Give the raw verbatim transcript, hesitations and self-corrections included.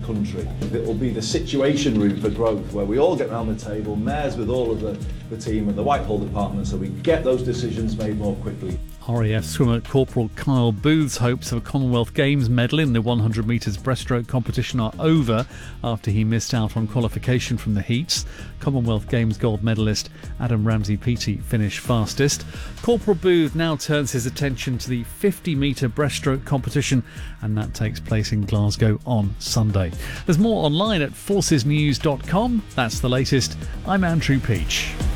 country. It will be the situation room for growth, where we all get around the table, mayors with all of the, the team and the Whitehall department, so we get those decisions made more quickly. R A F swimmer Corporal Kyle Booth's hopes of a Commonwealth Games medal in the one hundred metres breaststroke competition are over after he missed out on qualification from the heats. Commonwealth Games gold medalist Adam Ramsey-Peaty finished fastest. Corporal Booth now turns his attention to the fifty metre breaststroke competition, and that takes place in Glasgow on Sunday. There's more online at forces news dot com. That's the latest. I'm Andrew Peach.